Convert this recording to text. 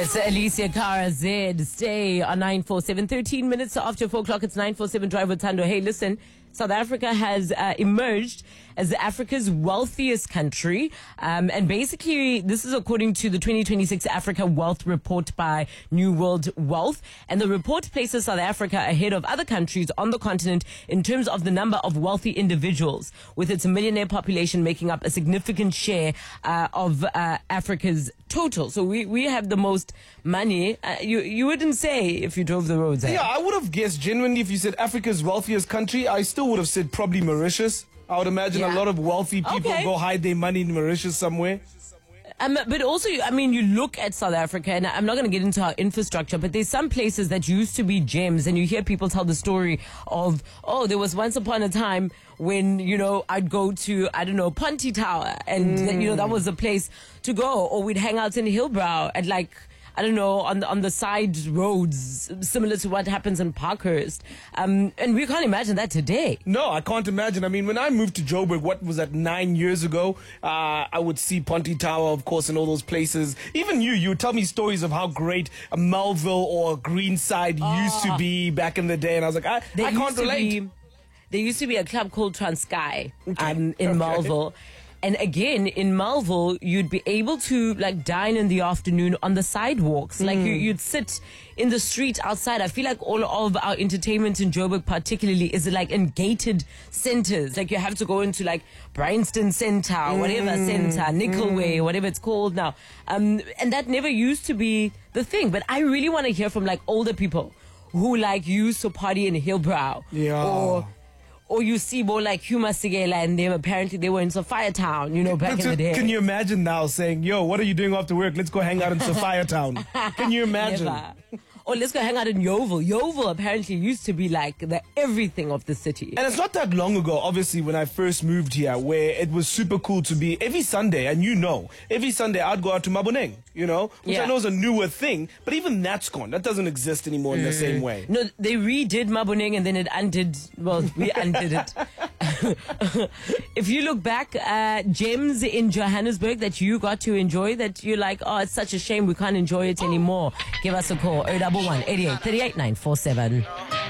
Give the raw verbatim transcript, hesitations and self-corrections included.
It's Alicia Cara Z. Stay on nine four seven. thirteen minutes after four o'clock. It's nine four seven Drive with Tando. Hey, listen. South Africa has uh, emerged as Africa's wealthiest country. Um, and basically, this is according to the twenty twenty-six Africa Wealth Report by New World Wealth. And the report places South Africa ahead of other countries on the continent in terms of the number of wealthy individuals, with its millionaire population making up a significant share uh, of uh, Africa's total. So we, we have the most money. Uh, you, you wouldn't say if you drove the roads. Eh? Yeah, I would have guessed genuinely if you said Africa's wealthiest country, I still would have said probably Mauritius. I would imagine Yeah. a lot of wealthy people Okay. go hide their money in Mauritius somewhere. Um, but also, I mean, you look at South Africa, and I'm not going to get into our infrastructure, but there's some places that used to be gems, and you hear people tell the story of, oh, there was once upon a time when, you know, I'd go to, I don't know, Ponte Tower, and, mm. you know, that was the place to go, or we'd hang out in Hillbrow at, like, I don't know, on the, on the side roads, similar to what happens in Parkhurst. Um, and we can't imagine that today. No, I can't imagine. I mean, when I moved to Joburg, what was that, nine years ago, uh, I would see Ponte Tower, of course, and all those places. Even you, you would tell me stories of how great a Melville or Greenside oh. used to be back in the day. And I was like, I, I can't relate. Be, there used to be a club called Transkei okay. um, in okay. Melville. And again, in Melville, you'd be able to like dine in the afternoon on the sidewalks. Mm. Like you, you'd sit in the street outside. I feel like all of our entertainment in Joburg particularly is like in gated centers. Like you have to go into like Bryanston Center, mm. whatever center, Nickelway, mm. whatever it's called now. Um, and that never used to be the thing. But I really want to hear from like older people who like used to party in Hillbrow. Yeah. Or Or you see more like Huma Sigela and them, apparently they were in Sophia Town, you know, back in the day. Can you imagine now saying, yo, what are you doing after work? Let's go hang out in Sophia Town. Can you imagine? Never. Or let's go hang out in Yeoville. Yeoville apparently used to be like the everything of the city. And it's not that long ago, obviously, when I first moved here, where it was super cool to be every Sunday, and you know, every Sunday I'd go out to Maboneng, you know, which Yeah. I know is a newer thing, but even that's gone. That doesn't exist anymore in the same way. No, they redid Maboneng and then it undid, well, we undid it. If you look back, uh, gems in Johannesburg that you got to enjoy that you're like, oh, it's such a shame we can't enjoy it anymore, give us a call, oh one one, eight eight, three eight nine four seven.